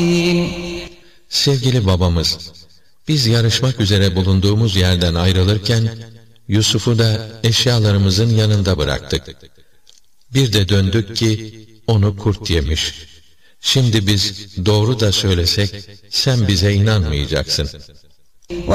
Sevgili babamız, biz yarışmak üzere bulunduğumuz yerden ayrılırken, Yusuf'u da eşyalarımızın yanında bıraktık. Bir de döndük ki, onu kurt yemiş. Şimdi biz doğru da söylesek, sen bize inanmayacaksın.